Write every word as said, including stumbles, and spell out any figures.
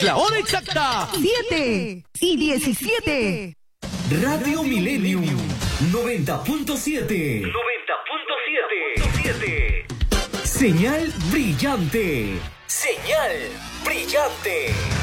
La hora exacta. siete y diecisiete. Radio Millennium noventa punto siete. noventa punto siete. Señal brillante. Señal brillante.